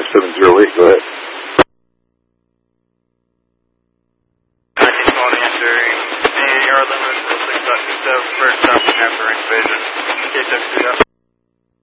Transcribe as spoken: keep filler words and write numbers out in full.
seven zero eight, go ahead. nineteen twenty entering the air limit six dot two seven, first stop in Airport Invasion. K W.